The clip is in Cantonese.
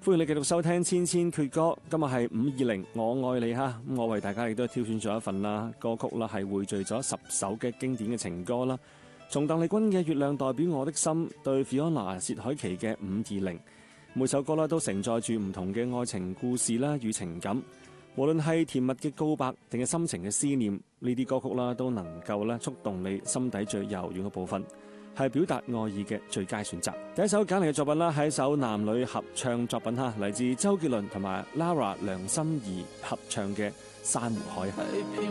歡迎你繼續收聽千千闕歌，今日係520我愛你哈，咁我為大家亦都挑選咗一份啦歌曲啦，係匯聚咗10首嘅經典嘅情歌啦，從鄧麗君嘅《月亮代表我的心》對 Fiona 薛凱琪嘅520，每首歌啦都承載住唔同嘅愛情故事啦與情感，無論係甜蜜嘅告白定係深情嘅思念，呢啲歌曲啦都能夠咧觸動你心底最柔軟嘅部分，係表達愛意嘅最佳選擇。第一首揀嚟嘅作品啦，係一首男女合唱作品哈，嚟自周杰倫同埋 Lara 梁心頤合唱嘅《珊瑚海》。